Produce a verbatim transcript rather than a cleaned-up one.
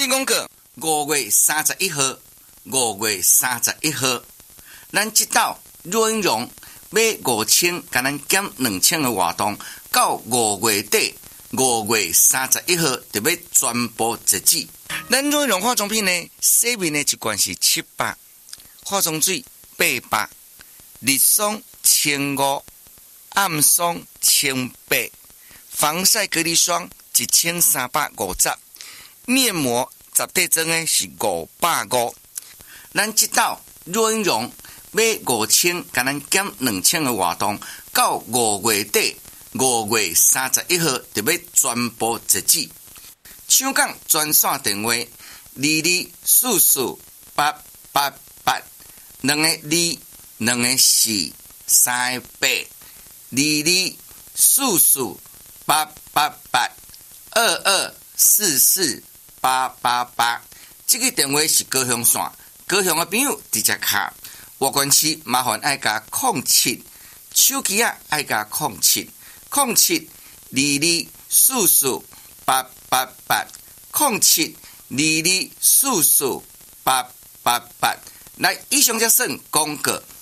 天公告五月三十一号，五月三十一号，咱这道若英荣买五千，甲咱减两千的活动，到五月底，五月三十一号就要全部截止。咱若英荣化妆品呢，洗面的一罐是七百，化妆水八百，日霜千五，暗霜千八，防晒隔离霜一千三百五十。面膜十块装的是五百五，咱这道若英荣买五千，甲咱减两千的活动，到五月底，五月三十一号就要全部截止。抢讲专线电话：二二四四八八八，两个二，两个四，三个八，二二四四八八八，二二四四。八八八，这个电话是高雄线，高雄的朋友直接卡。外关市麻烦爱加零七，手机啊爱加零七，零七二二四四八八八，零七二二四四八八八。来，以上就算广告。